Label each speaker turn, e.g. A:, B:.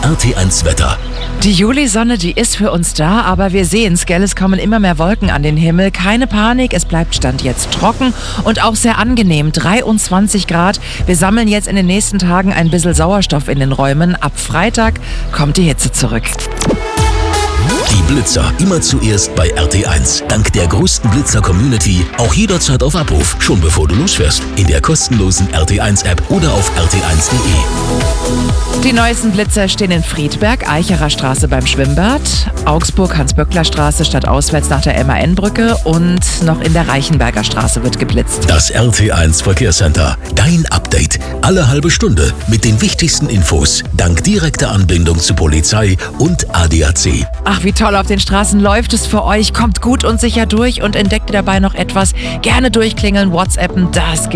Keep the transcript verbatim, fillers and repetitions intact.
A: R T eins Wetter.
B: Die Julisonne, die ist für uns da, aber wir sehen's, gell? Es kommen immer mehr Wolken an den Himmel. Keine Panik, es bleibt Stand jetzt trocken und auch sehr angenehm. dreiundzwanzig Grad. Wir sammeln jetzt in den nächsten Tagen ein bisschen Sauerstoff in den Räumen. Ab Freitag kommt die Hitze zurück.
A: Die Blitzer immer zuerst bei R T eins. Dank der größten Blitzer-Community auch jederzeit auf Abruf, schon bevor du losfährst. In der kostenlosen R T eins App oder auf r t eins punkt de.
B: Die neuesten Blitzer stehen in Friedberg, Eicherer Straße beim Schwimmbad, Augsburg, Hans-Böckler-Straße stadtauswärts nach der M A N-Brücke und noch in der Reichenberger Straße wird geblitzt.
A: Das R T eins Verkehrscenter. Dein Update. Alle halbe Stunde mit den wichtigsten Infos. Dank direkter Anbindung zu Polizei und A D A C.
B: Ach, wie toll auf den Straßen läuft es für euch. Kommt gut und sicher durch und entdeckt ihr dabei noch etwas. Gerne durchklingeln, WhatsAppen, das geht.